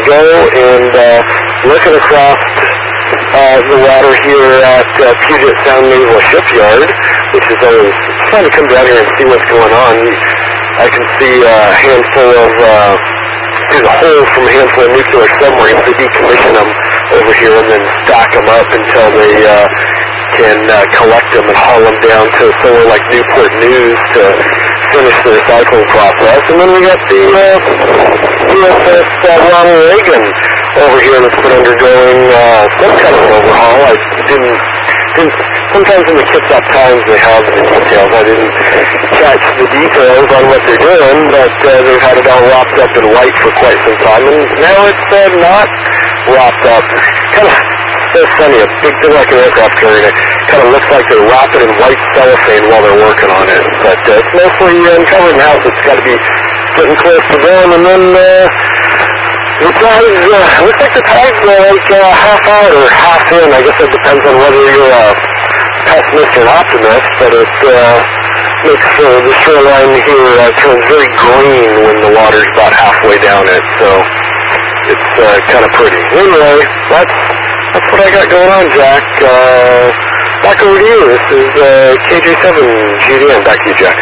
ago, and looking across the water here at Puget Sound Naval Shipyard, which is always fun to come down here and see what's going on. I can see a handful of, there's a hole from a handful of nuclear submarines. They decommission them over here and then stack them up until they can collect them and haul them down to somewhere like Newport News to finish the recycling process. And then we got the USS Ronald Reagan over here that's been undergoing some kind of an overhaul. I didn't sometimes in the Kitsap Times they have the details. I didn't catch the details on what they're doing, but they've had it all wrapped up in white for quite some time, and now it's not wrapped up. Kind of so funny, a big thing like an aircraft carrier. It kind of looks like they're wrapped it in white cellophane while they're working on it, but it's mostly uncovered now, so it's got to be getting close to them, and then the tides, looks like the tides like half out or half in. I guess it depends on whether you're a pessimist or an optimist, but it makes the shoreline here turns very green when the water's about halfway down it, so it's kind of pretty. Anyway, that's what I got going on, Jack. Back over to you. This is KJ7 GDN. Back to you, Jack.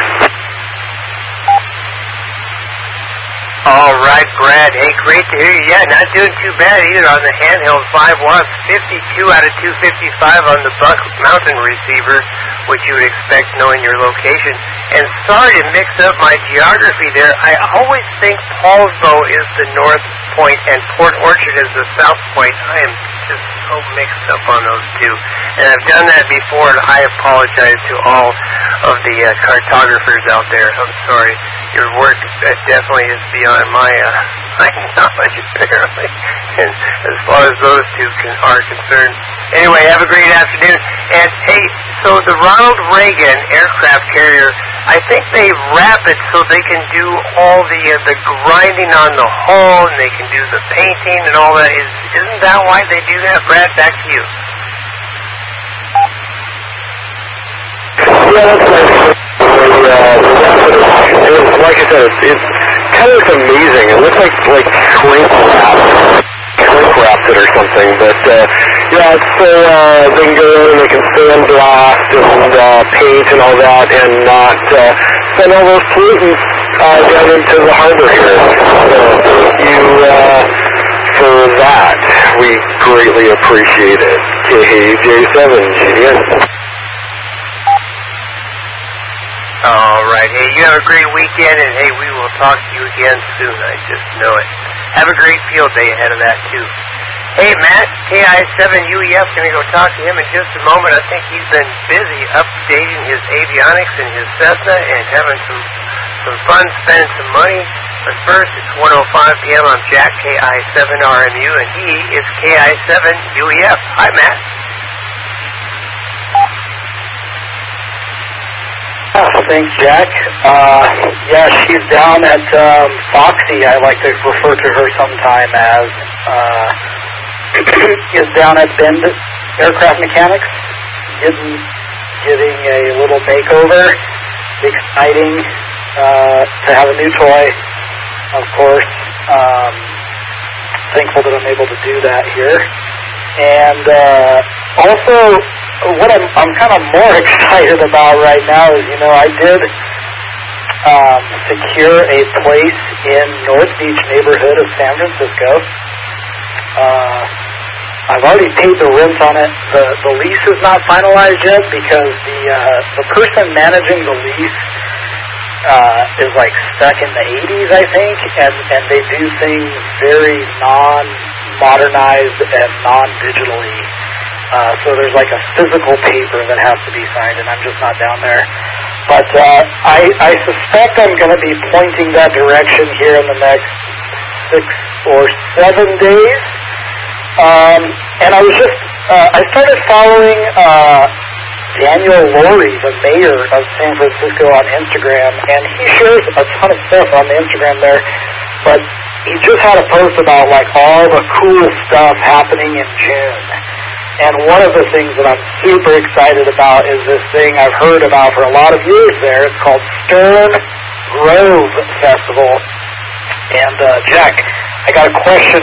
All right, Brad. Hey, great to hear you. Yeah, not doing too bad either on the handheld 5 watts, 52 out of 255 on the Buck Mountain receiver, which you would expect knowing your location. And sorry to mix up my geography there. I always think Paulsbo is the north point and Port Orchard is the south point. I am just so mixed up on those two. And I've done that before, and I apologize to all of the cartographers out there. I'm sorry. Your work definitely is beyond my knowledge, apparently, and as far as those two are concerned. Anyway, have a great afternoon. And, hey, so the Ronald Reagan aircraft carrier, I think they wrap it so they can do all the grinding on the hull, and they can do the painting and all that. Isn't that why they do that? Brad, back to you. Yeah, that's nice. Like I said, it kind of looks amazing. It looks like shrink wrapped it or something. But yeah, it's so they can go in and they can sandblast and paint and all that, and not send all those pollutants down into the harbor here. So you for that, we greatly appreciate it. KJ7 GDN. All right. Hey, you have a great weekend, and, hey, we will talk to you again soon. I just know it. Have a great field day ahead of that, too. Hey, Matt, KI7UEF, going to go talk to him in just a moment. I think he's been busy updating his avionics and his Cessna and having some fun, spending some money. But first, it's 1:05 p.m. I'm Jack, KI7RMU, and he is KI7UEF. Hi, Matt. Thanks, Jack. Yeah, she's down at Foxy. I like to refer to her sometime as is down at Bend Aircraft Mechanics, getting a little makeover. Exciting to have a new toy, of course. Thankful that I'm able to do that here. And also, what I'm kind of more excited about right now is, I did secure a place in North Beach neighborhood of San Francisco. I've already paid the rent on it. The lease is not finalized yet because the person managing the lease is stuck in the 80s, I think, and they do things very non-modernized and non-digitally. So there's a physical paper that has to be signed, and I'm just not down there. But I suspect I'm going to be pointing that direction here in the next 6 or 7 days. And I was I started following Daniel Lurie, the mayor of San Francisco, on Instagram, and he shares a ton of stuff on the Instagram there. But he just had a post about all the cool stuff happening in June. And one of the things that I'm super excited about is this thing I've heard about for a lot of years there. It's called Stern Grove Festival. And Jack, I got a question